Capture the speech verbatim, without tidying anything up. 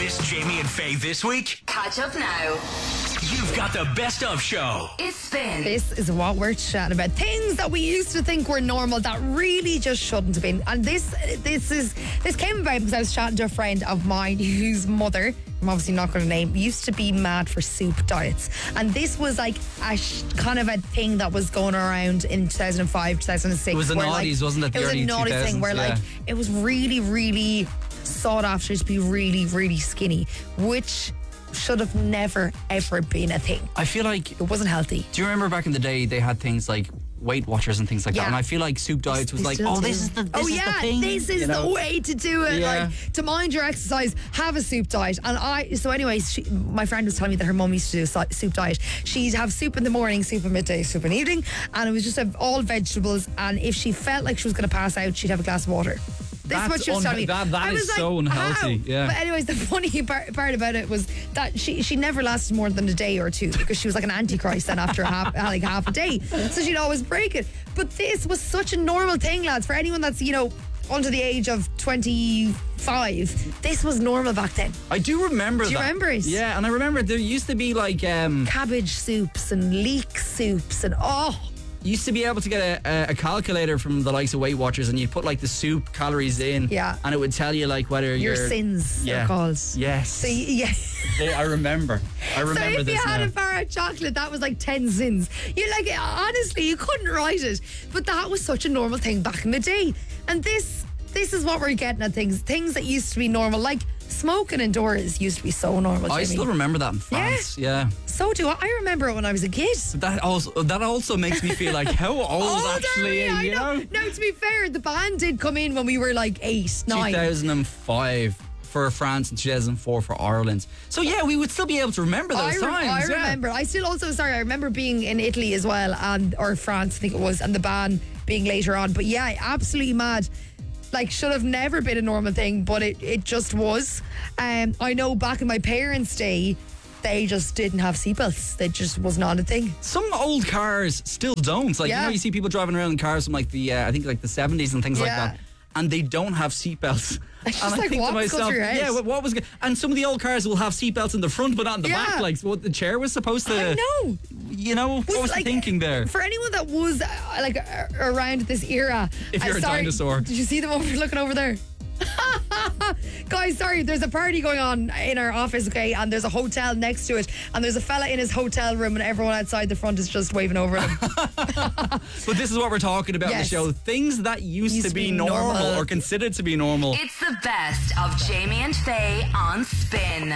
Missed Jamie and Faye this week? Catch up now. You've got the best of show. It's Spin. This is what we're chatting about. Things that we used to think were normal that really just shouldn't have been. And this this is this came about because I was chatting to a friend of mine whose mother, I'm obviously not going to name, used to be mad for soup diets. And this was like a sh- kind of a thing that was going around in two thousand five, two thousand six. It was the where, noughties, like, wasn't it? The it was early a naughty thing where two thousands, like yeah. it was really, really sought after to be really, really skinny, which should have never, ever been a thing. I feel like, It wasn't healthy. do you remember back in the day they had things like Weight Watchers and things like Yeah. that? And I feel like soup diets was They like, still oh, do. this is the this oh is yeah, the thing. this is you know? the way to do it. Yeah. Like to mind your exercise, have a soup diet. And I, so anyways, she, my friend was telling me that her mum used to do a si- soup diet. She'd have soup in the morning, soup at midday, soup in the evening, and it was just uh, all vegetables. And if she felt like she was going to pass out, she'd have a glass of water. This is That's what she was unha- telling me. that- that I is was like, so unhealthy, how? yeah. But anyways, the funny part, part about it was that she she never lasted more than a day or two because she was like an antichrist then after a half, like half a day. So she'd always break it. But this was such a normal thing, lads, for anyone that's, you know, under the age of twenty-five. This was normal back then. I do remember Do you that. remember it? Yeah, and I remember there used to be like, um, Cabbage soups and leek soups and oh. you used to be able to get a, a calculator from the likes of Weight Watchers, and you put like the soup calories in, Yeah. and it would tell you like whether Your you're, sins, yeah. they're called. Yes. So y- yeah. They- I remember. I remember So if this you had now. a bar of chocolate, that was like ten sins. You like honestly, you couldn't write it, but that was such a normal thing back in the day. And this, this is what we're getting at. Things, things that used to be normal, like smoking indoors, used to be so normal. I Jimmy. still remember that in France. Yeah. So do I. I remember it when I was a kid. That also that also makes me feel like how old Older, actually, I you know. know? No, to be fair, the band did come in when we were like eight, nine. two thousand five for France and two thousand four for Ireland. So yeah, we would still be able to remember those I, re- times. I yeah. remember. I still also sorry. I remember being in Italy as well, and or France, I think it was, and the ban being later on. But yeah, absolutely mad. Like should have never been a normal thing, but it, it just was. Um, I know back in my parents' day, they just didn't have seatbelts. They just was not a thing. Some old cars still don't. Like Yeah. you know, you see people driving around in cars from like the uh, I think like the seventies and things like Yeah. that, and they don't have seatbelts. It's And just like, what was going through your head? yeah, what, what was? go- And some of the old cars will have seatbelts in the front, but not in the Yeah. back. Like so what the chair was supposed to. I know. You know what was like, the thinking there? For anyone that was uh, like uh, around this era, If you're uh, a sorry, dinosaur. Did you see them over looking over there? Guys, sorry, there's a party going on in our office, okay, and there's a hotel next to it, and there's a fella in his hotel room, and everyone outside the front is just waving over him. But this is what we're talking about Yes. in the show. Things that used, Used to to be, be normal, normal. or considered to be normal. It's the best of Jamie and Faye on Spin.